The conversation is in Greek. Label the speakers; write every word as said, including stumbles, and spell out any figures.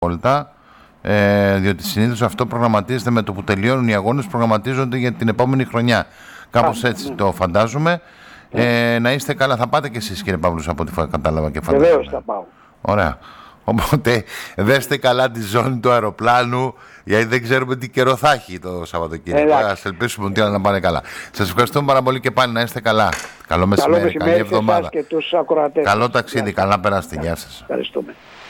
Speaker 1: απόλυτα. Ε, διότι συνήθως αυτό προγραμματίζεται με το που τελειώνουν οι αγώνες, προγραμματίζονται για την επόμενη χρονιά. Κάπως έτσι ναι. το φαντάζομαι. Ε, να είστε καλά, θα πάτε κι εσείς κύριε Παύλους από ό,τι κατάλαβα και φαντάζομαι.
Speaker 2: Βεβαίως θα πάω.
Speaker 1: Ωραία. Οπότε δέστε καλά τη ζώνη του αεροπλάνου, γιατί δεν ξέρουμε τι καιρό θα έχει το Σαββατοκύριακο. Ας ελπίσουμε ότι όλα να πάνε καλά. Σας ευχαριστούμε πάρα πολύ και πάλι, να είστε καλά. Καλό μεσημέρι, καλή εβδομάδα.
Speaker 2: Και τους ακροατές.
Speaker 1: Καλό ταξίδι, καλά περάστε. Γεια σας.
Speaker 2: Ευχαριστούμε.